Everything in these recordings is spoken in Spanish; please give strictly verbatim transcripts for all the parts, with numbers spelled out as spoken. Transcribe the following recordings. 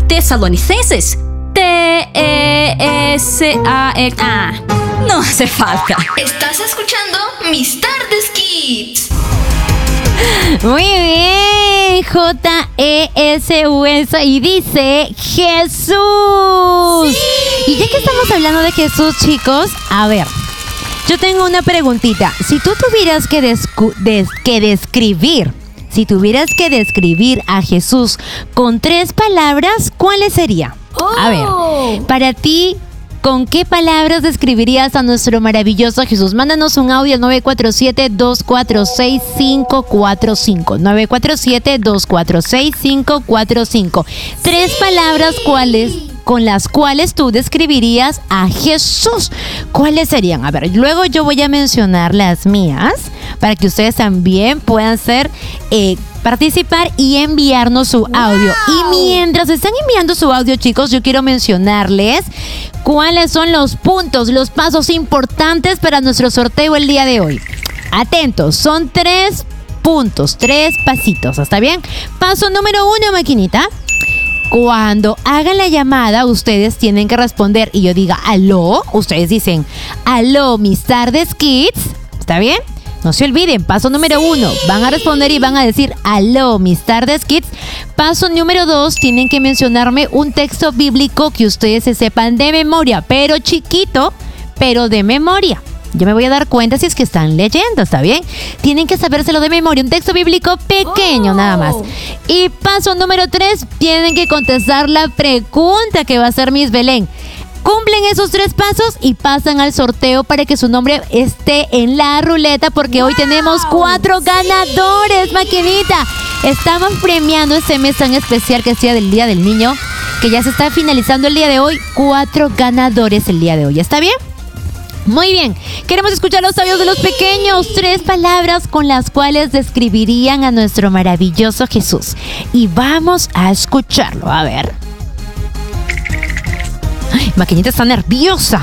Tesalonicenses. T E S A E A. No hace falta. Estás escuchando Mis Tardes Kids. Muy bien, J E S U S y dice Jesús. Sí. Y ya que estamos hablando de Jesús, chicos, a ver, yo tengo una preguntita. Si tú tuvieras que, descu- des- que describir, si tuvieras que describir a Jesús con tres palabras, ¿cuáles serían? Oh. A ver, para ti, ¿con qué palabras describirías a nuestro maravilloso Jesús? Mándanos un audio al nueve cuatro siete, dos cuatro seis, cinco cuatro cinco. nueve cuatro siete, dos cuatro seis, cinco cuatro cinco. Tres palabras cuáles con las cuales tú describirías a Jesús. ¿Cuáles serían? A ver, luego yo voy a mencionar las mías para que ustedes también puedan ser, eh, participar y enviarnos su audio. Wow. Y mientras están enviando su audio, chicos, yo quiero mencionarles cuáles son los puntos, los pasos importantes para nuestro sorteo el día de hoy. Atentos, son tres puntos, tres pasitos, ¿está bien? Paso número uno, maquinita. Cuando hagan la llamada, ustedes tienen que responder y yo diga aló, ustedes dicen aló, Mis Tardes Kids, ¿está bien? No se olviden, paso número uno, van a responder y van a decir aló, Mis Tardes Kids. Paso número dos, tienen que mencionarme un texto bíblico que ustedes se sepan de memoria, pero chiquito, pero de memoria. Yo me voy a dar cuenta si es que están leyendo, ¿está bien? Tienen que sabérselo de memoria, un texto bíblico pequeño, oh. nada más. Y paso número tres, tienen que contestar la pregunta que va a hacer Miss Belén. Cumplen esos tres pasos y pasan al sorteo para que su nombre esté en la ruleta, porque wow. hoy tenemos cuatro ganadores, maquinita. Estamos premiando este mes tan especial que es Día del Día del Niño, que ya se está finalizando el día de hoy. Cuatro ganadores el día de hoy, ¿está bien? Muy bien, queremos escuchar los audios de los pequeños. Tres palabras con las cuales describirían a nuestro maravilloso Jesús. Y vamos a escucharlo, a ver. Ay, Maquinita está nerviosa.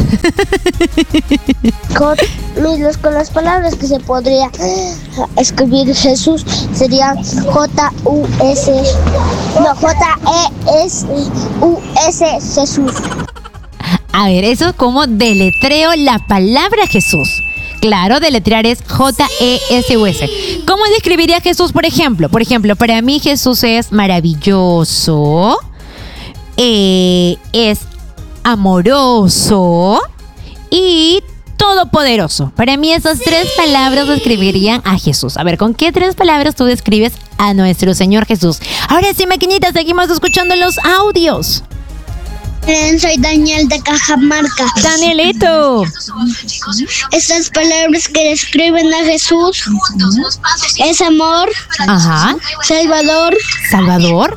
Con, con las palabras que se podría escribir Jesús sería J U S, no, J E S U S, Jesús. A ver, eso es como deletreo la palabra Jesús. Claro, deletrear es J E S U S. ¿Cómo describiría a Jesús, por ejemplo? Por ejemplo, para mí Jesús es maravilloso, eh, es amoroso y todopoderoso. Para mí esas tres palabras describirían a Jesús. A ver, ¿con qué tres palabras tú describes a nuestro Señor Jesús? Ahora sí, maquinita, seguimos escuchando los audios. Soy Daniel de Cajamarca. Danielito. Estas palabras que describen a Jesús es amor, ajá, Salvador, Salvador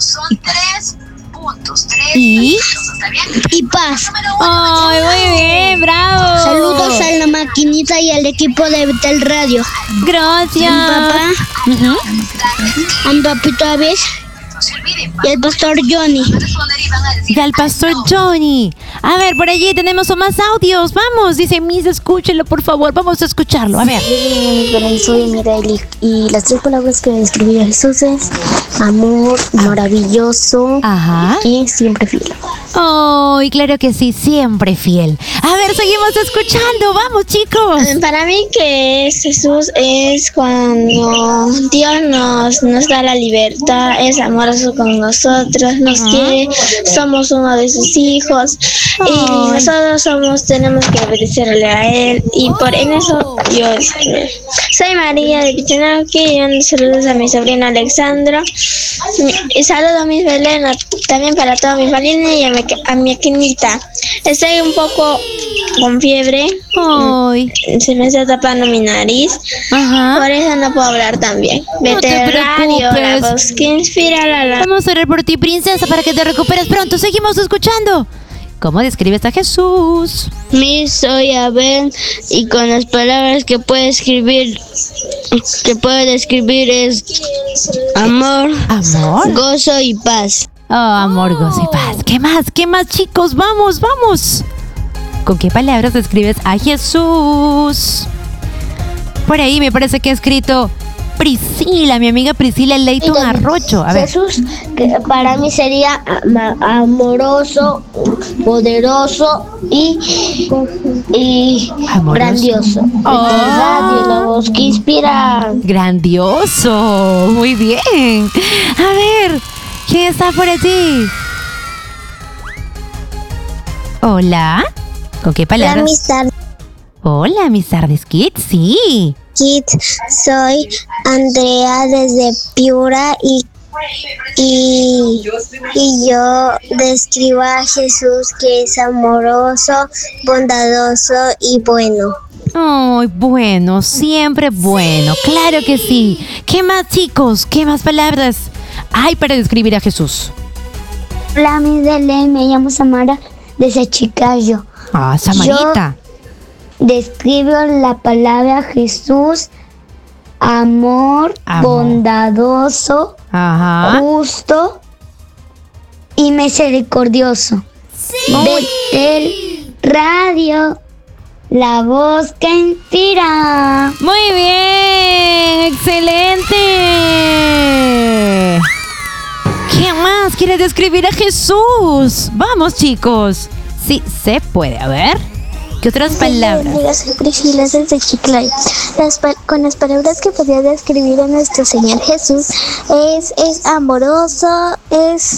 y y paz. ¡Ay, muy bien! ¡Bravo! Saludos a la maquinita y al equipo de Betel Radio. Gracias. A mi papá, uh-huh. a mi papito Aves y al pastor Johnny. Y al pastor Johnny. A ver, por allí tenemos más audios. Vamos, dice Miss, escúchelo, por favor. Vamos a escucharlo, a ver. Soy Miguel y las tres palabras que describí a Jesús es amor, maravilloso, ajá, y siempre fiel. Oh, y claro que sí, siempre fiel. A ver, seguimos escuchando. Vamos, chicos. Para mí que es Jesús es cuando Dios nos, nos da la libertad, es amoroso con nosotros, nos uh-huh. quiere, somos uno de sus hijos. Oh. Y nosotros somos, tenemos que obedecerle a Él. Y por en eso yo este, soy María de Pichinauqui y mando saludos a mi sobrino Alexandro. Y saludo a mi Belén, también para toda mi familia y a mi, a mi Aquinita. Estoy un poco con fiebre. Ay. Se me está tapando mi nariz. Ajá. Por eso no puedo hablar tan bien. No te Radio, la voz que inspira la, la. Vamos a orar por ti, princesa, para que te recuperes pronto. Seguimos escuchando. ¿Cómo describes a Jesús? Mi soy Abel y con las palabras que puede escribir, que puede describir es amor, amor, gozo y paz. Oh, amor, gozo y paz. ¿Qué más? ¿Qué más, chicos? Vamos, vamos. ¿Con qué palabras describes a Jesús? Por ahí me parece que he escrito Priscila, mi amiga Priscila Leighton Arrocho. A ver. Jesús, que para mí sería ama- amoroso, poderoso y, y Amoroso. grandioso. Oh. La radio, la voz que inspira. Grandioso, muy bien. A ver, ¿quién está por allí? Hola, ¿con qué Hola, palabras? mister Hola, mis tardes, Kids, sí. Kids. Soy Andrea desde Piura y, y, y yo describo a Jesús que es amoroso, bondadoso y bueno. Ay, bueno, siempre bueno, claro que sí. ¿Qué más, chicos? ¿Qué más palabras hay para describir a Jesús? Hola, mi Belén, me llamo Samara desde Chicayo. Ah, Samarita. Describo la palabra Jesús, amor, Amor. bondadoso, Ajá. justo y misericordioso. Betel Radio, la voz que inspira. Muy bien, excelente. ¿Qué más quiere describir a Jesús? Vamos, chicos. Sí, se puede. A ver, ¿qué otras palabras? Yo soy Priscila desde Chiclayo. Las pa- con las palabras que podría describir a nuestro Señor Jesús es, es amoroso, es,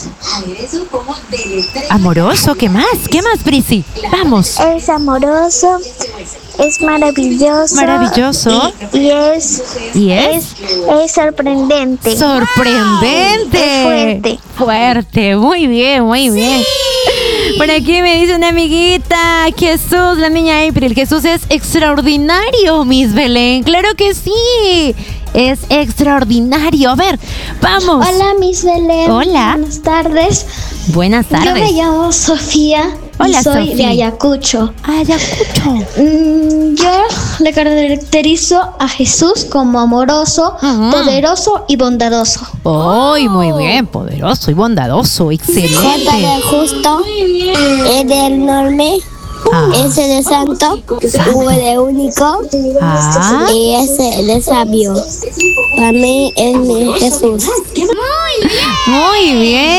Amoroso, ¿qué más? ¿Qué más, Prisi? Vamos. es amoroso, es maravilloso. Maravilloso. Y, y es, ¿Y es? es sorprendente. Sorprendente. Es fuerte. Fuerte, muy bien, muy bien. Por aquí me dice una amiguita, Jesús, la niña April, Jesús es extraordinario, Miss Belén. Claro que sí, es extraordinario. A ver, vamos. Hola, Miss Belén. Hola. Buenas tardes. Buenas Yo me tardes. llamo Sofía. Hola, y soy Sofía. de Ayacucho. Ayacucho. Mm, yo le caracterizo a Jesús como amoroso, Ujú. poderoso y bondadoso. ¡Ay, muy bien! Poderoso y bondadoso, excelente. Justo, E de enorme, Ah. S de santo, U de único Ah. y S de sabio. Para mí es mi Jesús. Muy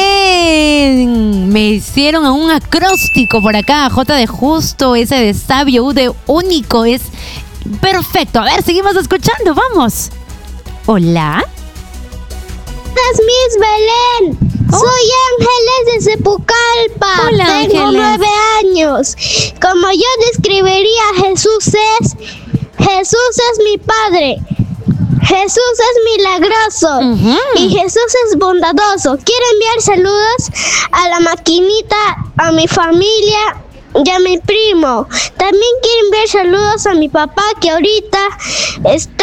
bien. Me hicieron a un acróstico por acá. J de justo, S de sabio, U de único. Es perfecto. A ver, seguimos escuchando. Vamos. Hola. Es Miss Belén. Soy Ángeles de Pucallpa. Hola, Tengo Ángeles. nueve años. Como yo describiría a Jesús es, Jesús es mi Padre. Jesús es milagroso. Ujú. Y Jesús es bondadoso. Quiero enviar saludos a la maquinita, a mi familia y a mi primo. También quiero enviar saludos a mi papá que ahorita está,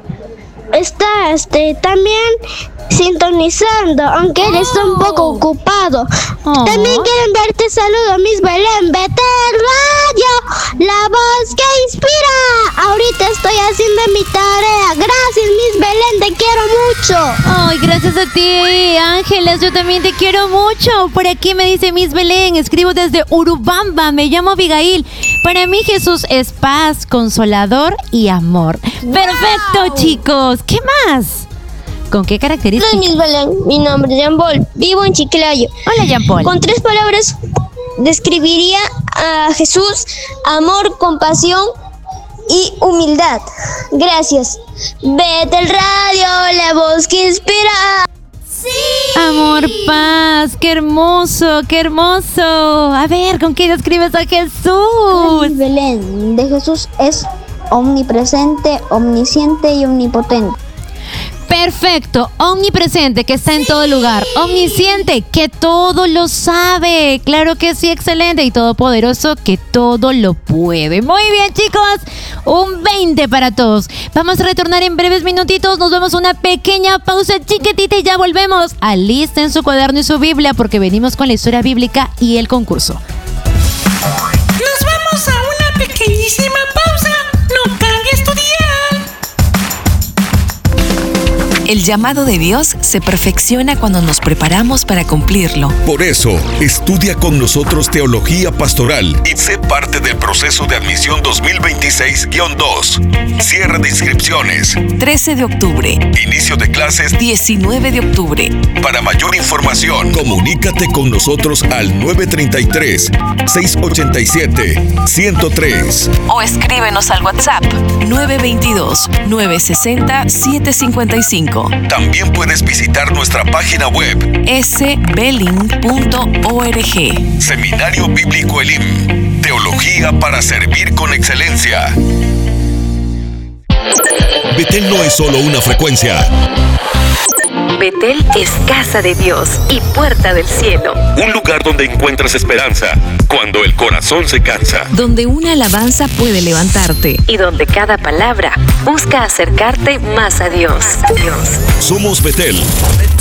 está este, también sintonizando, aunque él está un poco ocupado. Oh. También quiero enviarte saludos, Miss Belén. Betel Radio, la voz que inspira. Ahorita estoy haciendo mi tarea. Gracias, Miss Belén, te quiero mucho. Ay, gracias a ti, Ángeles. Yo también te quiero mucho. Por aquí me dice Miss Belén. Escribo desde Urubamba. Me llamo Abigail. Para mí Jesús es paz, consolador y amor. Perfecto, chicos. ¿Qué más? ¿Con qué características? Hola, Miss Belén. Mi nombre es Jean Paul. Vivo en Chiclayo. Hola, Jean Paul. Con tres palabras describiría a Jesús: amor, compasión y humildad. Gracias. Betel Radio, la voz que inspira. Amor, paz, qué hermoso, qué hermoso. A ver, ¿con qué describes a Jesús? Miss Belén, de Jesús es omnipresente, omnisciente y omnipotente. Perfecto, omnipresente, que está en todo lugar. Omnisciente, que todo lo sabe. Claro que sí, excelente. Y todopoderoso, que todo lo puede. Muy bien, chicos. Un veinte para todos. Vamos a retornar en breves minutitos. Nos vemos una pequeña pausa chiquitita y ya volvemos. Alisten su cuaderno y su Biblia porque venimos con la historia bíblica y el concurso. Nos vamos a una pequeñísima pausa. No cambies tu dial. El llamado de Dios se perfecciona cuando nos preparamos para cumplirlo. Por eso, estudia con nosotros Teología Pastoral y sé parte del proceso de admisión dos mil veintiséis guión dos. Cierre de inscripciones. trece de octubre. Inicio de clases. diecinueve de octubre. Para mayor información, comunícate con nosotros al nueve treinta y tres, seiscientos ochenta y siete, ciento tres. O escríbenos al WhatsApp nueve veintidós, novecientos sesenta, setecientos cincuenta y cinco. También puedes visitar nuestra página web s belling punto org. Seminario Bíblico Elim. Teología para servir con excelencia. Betel no es solo una frecuencia. Betel es casa de Dios y puerta del cielo. Un lugar donde encuentras esperanza cuando el corazón se cansa. Donde una alabanza puede levantarte y donde cada palabra busca acercarte más a Dios. Dios. Somos Betel.